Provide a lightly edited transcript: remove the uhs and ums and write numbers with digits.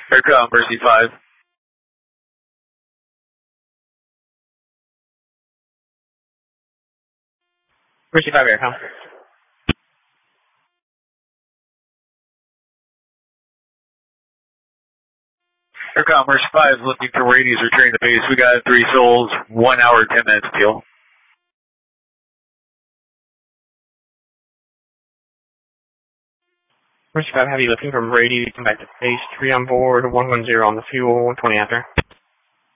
Aircraft Mercy 5. Mercy 5 Aircom. Aircraft Mercy 5 looking for radius returning to base. We got 3 souls, 1 hour, 10 minutes deal. Mercy 5 Heavy looking from radio, come back to base, 3 on board, 110 on the fuel, 120 after.